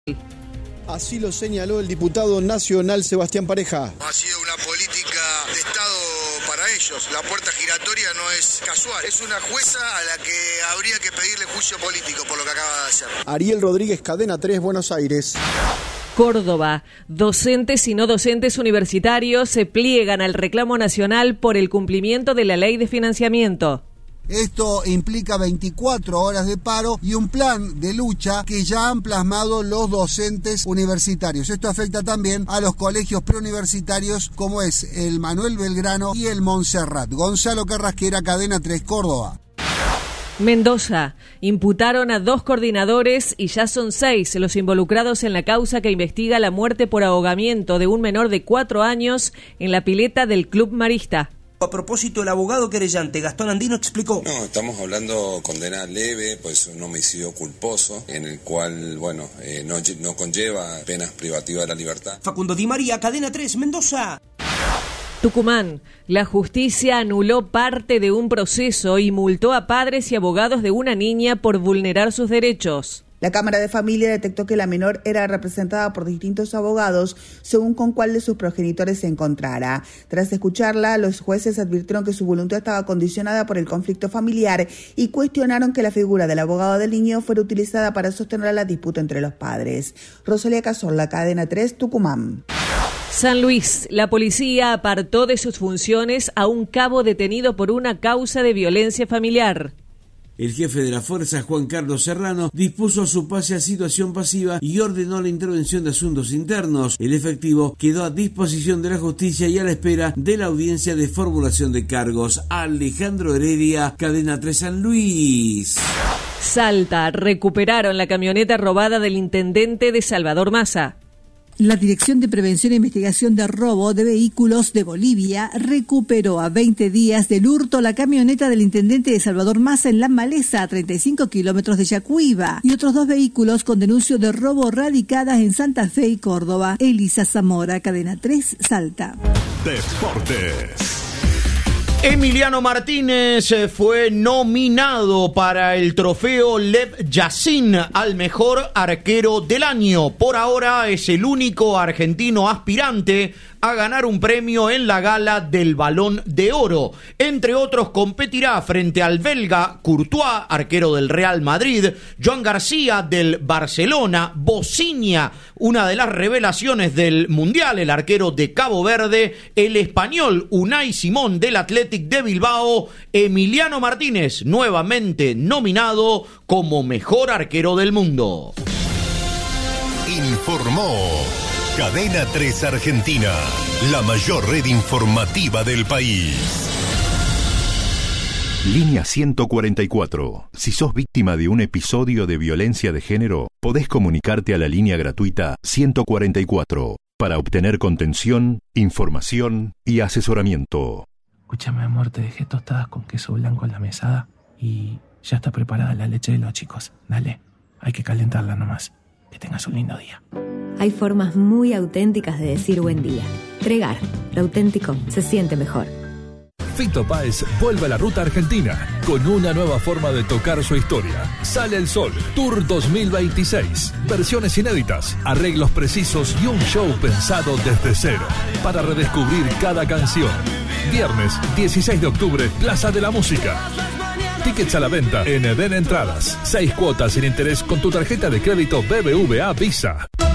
Así lo señaló el diputado nacional Sebastián Pareja. Ha sido una política de Estado para ellos. La puerta giratoria no es casual. Es una jueza a la que habría que pedirle juicio político por lo que acaba de hacer. Ariel Rodríguez, Cadena 3, Buenos Aires. Córdoba. Docentes y no docentes universitarios se pliegan al reclamo nacional por el cumplimiento de la ley de financiamiento. Esto implica 24 horas de paro y un plan de lucha que ya han plasmado los docentes universitarios. Esto afecta también a los colegios preuniversitarios como es el Manuel Belgrano y el Montserrat. Gonzalo Carrasquera, Cadena 3, Córdoba. Mendoza. Imputaron a 2 coordinadores y ya son 6 los involucrados en la causa que investiga la muerte por ahogamiento de un menor de 4 años en la pileta del Club Marista. A propósito, el abogado querellante Gastón Andino explicó. No, estamos hablando condena leve, pues un homicidio culposo, en el cual, no conlleva penas privativas de la libertad. Facundo Di María, Cadena 3, Mendoza. Tucumán. La justicia anuló parte de un proceso y multó a padres y abogados de una niña por vulnerar sus derechos. La Cámara de Familia detectó que la menor era representada por distintos abogados según con cuál de sus progenitores se encontrara. Tras escucharla, los jueces advirtieron que su voluntad estaba condicionada por el conflicto familiar y cuestionaron que la figura del abogado del niño fuera utilizada para sostener la disputa entre los padres. Rosalía Cazorla, Cadena 3, Tucumán. San Luis. La policía apartó de sus funciones a un cabo detenido por una causa de violencia familiar. El jefe de la fuerza, Juan Carlos Serrano, dispuso su pase a situación pasiva y ordenó la intervención de asuntos internos. El efectivo quedó a disposición de la justicia y a la espera de la audiencia de formulación de cargos. Alejandro Heredia, Cadena 3, San Luis. Salta. Recuperaron la camioneta robada del intendente de Salvador Massa. La Dirección de Prevención e Investigación de Robo de Vehículos de Bolivia recuperó a 20 días del hurto la camioneta del intendente de Salvador Massa en La Maleza, a 35 kilómetros de Yacuiba, y otros 2 vehículos con denuncio de robo radicadas en Santa Fe y Córdoba. Elisa Zamora, Cadena 3, Salta. Deportes. Emiliano Martínez fue nominado para el trofeo Lev Yassin al mejor arquero del año. Por ahora es el único argentino aspirante a ganar un premio en la gala del Balón de Oro. Entre otros, competirá frente al belga Courtois, arquero del Real Madrid, Joan García del Barcelona, Bociña, una de las revelaciones del Mundial, el arquero de Cabo Verde, el español Unai Simón del Athletic de Bilbao, Emiliano Martínez, nuevamente nominado como mejor arquero del mundo. Informó Cadena 3 Argentina, la mayor red informativa del país. Línea 144. Si sos víctima de un episodio de violencia de género, podés comunicarte a la línea gratuita 144 para obtener contención, información y asesoramiento. Escúchame, amor, te dejé tostadas con queso blanco en la mesada y ya está preparada la leche de los chicos. Dale, hay que calentarla nomás. Que tengas un lindo día. Hay formas muy auténticas de decir buen día. Tregar, lo auténtico se siente mejor. Fito Páez vuelve a la ruta argentina con una nueva forma de tocar su historia. Sale el Sol, Tour 2026. Versiones inéditas, arreglos precisos y un show pensado desde cero para redescubrir cada canción. Viernes 16 de octubre, Plaza de la Música. Tickets a la venta en Eden Entradas. 6 cuotas sin interés con tu tarjeta de crédito BBVA Visa.